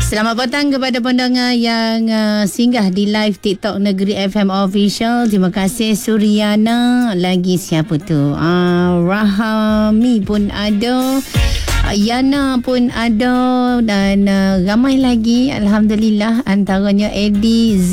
Selamat petang kepada pendengar yang singgah di live TikTok Negeri FM Official. Terima kasih Suriana. Lagi siapa tu? Rahami pun ada. Yana pun ada. Dan ramai lagi. Alhamdulillah. Antaranya Eddie Z.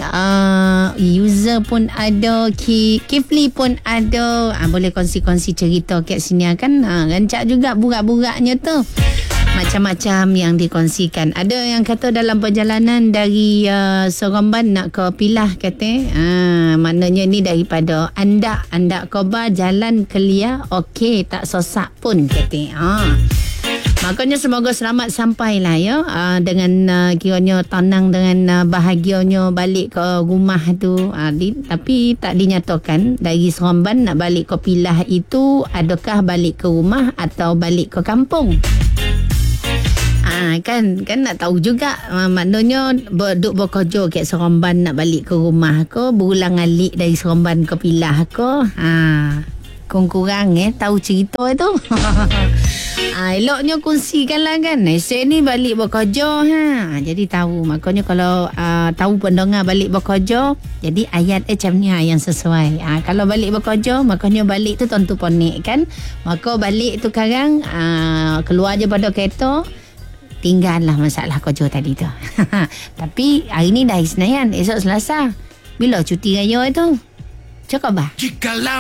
User pun ada. Kifli pun ada. Boleh kongsi-kongsi cerita kat sini kan. Rancak juga burak-buraknya tu. Macam-macam yang dikongsikan. Ada yang kata dalam perjalanan dari Seremban nak ke Pilah kata. Maknanya ni daripada Andak Kobar jalan Kelia. Okey, tak sosak pun kata. Makanya semoga selamat sampailah ya. Dengan kiranya tenang dengan bahagianya balik ke rumah tu. Tapi tak dinyatakan dari Seremban nak balik ke Pilah itu adakah balik ke rumah atau balik ke kampung. Kan nak tahu juga maknanya duk bekerja kat Seremban nak balik ke rumah ke, berulang alik dari Seremban ke Pilah ke. Kurang tahu cerita tu. Eloknya kongsikanlah kan. Esok ni balik bekerja jadi tahu. Makanya kalau tahu pendengar balik bekerja, jadi ayat macam ni yang sesuai. Kalau balik bekerja, makanya balik tu tentu ponik kan. Maka balik tu sekarang keluar je pada kereta, tinggallah masalah kerja tadi tu. Tapi hari ni dah Isnin, esok Selasa. Bila cuti raya tu? Cakap bah.